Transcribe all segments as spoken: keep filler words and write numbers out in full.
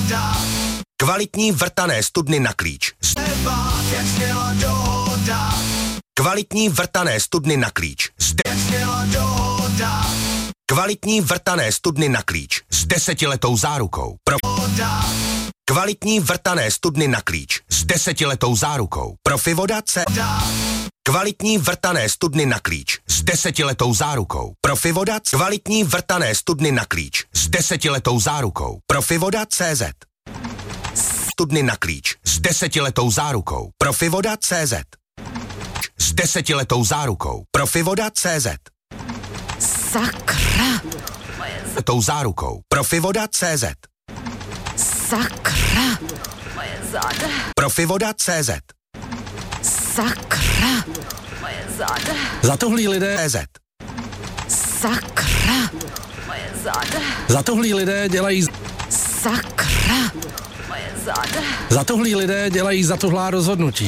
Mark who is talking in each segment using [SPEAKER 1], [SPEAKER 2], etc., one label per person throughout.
[SPEAKER 1] Kvalitní vrtané studny na klíč. Kvalitní vrtané studny na klíč. Zde. Kvalitní vrtané studny na klíč. S desetiletou zárukou. Pro... Kvalitní vrtané studny na klíč. S desetiletou zárukou. Profivoda C. Kvalitní vrtané studny na klíč. S desetiletou zárukou. Profivoda C. Kvalitní vrtané studny na klíč. S desetiletou zárukou. Profivoda C Z. Studny na klíč. S desetiletou zárukou. Profivoda C Z. S desetiletou zárukou. Profivoda C Z.
[SPEAKER 2] Sakra.
[SPEAKER 1] Tou zárukou. Profivoda C Z.
[SPEAKER 2] Sakra. Moje záda.
[SPEAKER 1] Profivoda C Z.
[SPEAKER 2] Sakra. Moje záda.
[SPEAKER 3] Zatuhlí lidé
[SPEAKER 1] C Z.
[SPEAKER 2] Sakra. Moje záda.
[SPEAKER 3] Zatuhlí lidé dělají
[SPEAKER 2] Sakra. Moje záda.
[SPEAKER 3] Zatuhlí lidé dělají zatuhlá rozhodnutí.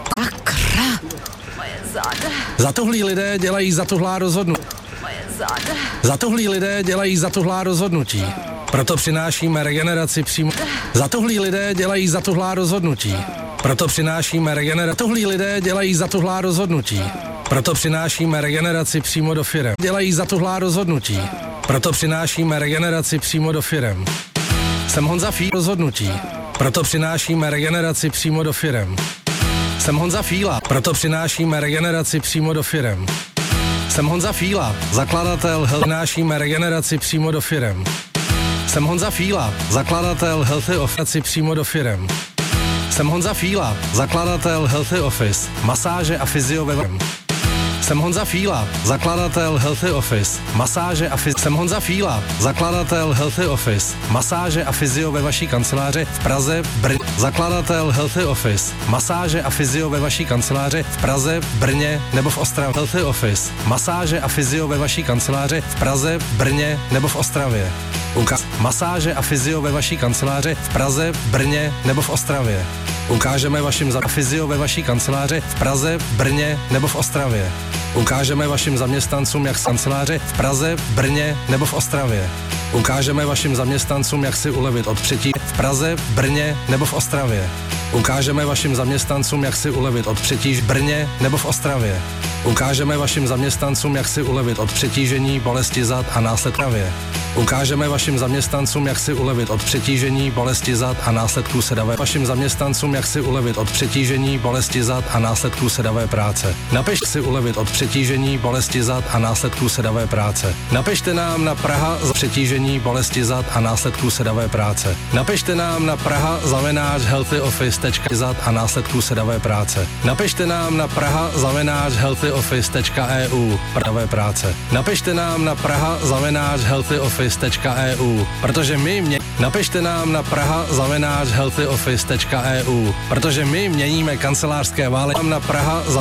[SPEAKER 2] Sakra. Moje záda.
[SPEAKER 3] Zatuhlí lidé dělají zatuhlá rozhodnutí.
[SPEAKER 2] Moje záda.
[SPEAKER 3] Zatuhlí lidé dělají zatuhlá rozhodnutí. Proto přinášíme regeneraci přímo. Zatuhlí lidé dělají zatuhlá rozhodnutí. Proto přinášíme regeneraci. Zatuhlí lidé dělají zatuhlá rozhodnutí. Proto přinášíme regeneraci přímo do firem. Dělají zatuhlá rozhodnutí. Proto přinášíme regeneraci přímo do firem. Jsem Honza Fí rozhodnutí. Proto přinášíme regeneraci přímo do firem. Jsem Honza Fíla. Proto přinášíme regeneraci přímo do firem. Jsem Honza Fíla, zakladatel Health. Přinášíme regeneraci přímo do firem. Jsem Honza Fíla, zakladatel Healthy Office přímo do firem. Jsem Honza Fíla, zakladatel Healthy Office, masáže a fyzio ve firem. Jsem Honza Fíla, zakladatel Healthy Office, masáže a fyzio. Jsem Honza Fíla, zakladatel Healthy Office, masáže a fyzio ve vaší kanceláři v Praze, Brně. Zakladatel Healthy Office, masáže a fyzio ve vaší kanceláři v Praze, Brně nebo v Ostravě. Healthy Office, masáže a fyzio ve vaší kanceláři v Praze, Brně nebo v Ostravě. Ukaz. Masáže a fyzio ve vaší kanceláři v Praze, Brně nebo v Ostravě. Ukážeme vašim za fyzio ve vaší kanceláři v Praze, Brně nebo v Ostravě. Ukážeme vašim zaměstnancům, jak z kanceláře v Praze, Brně nebo v Ostravě. Ukážeme vašim zaměstnancům, jak si ulevit od přetížení v Praze, Brně nebo v Ostravě. Ukážeme vašim zaměstnancům, jak si ulevit od přetížení v Brně nebo v Ostravě. Ukážeme vašim zaměstnancům, jak si ulevit od přetížení, bolesti zad a následků. Ukážeme vašim zaměstnancům, jak si ulevit od přetížení, bolesti zad a následků sedavé. Vašim zaměstnancům, jak si ulevit od přetížení, bolesti zad a následků sedavé práce. Napište si ulevit od přetížení, bolesti zad a následků sedavé práce. Napište nám na Praha za přetížení, bolesti zad a následků sedavé práce. Napište nám na Praha zavináč healthyoffice tečka zad a následků sedavé práce. Napište nám na Praha zavináč healthyoffice tečka e u sedavé práce. Napište nám na Praha zavináč healthyoffice tečka e u, protože my mě... Napište nám na Praha zavináč healthyoffice tečka e u, protože my měníme kancelářské vály. Na Praha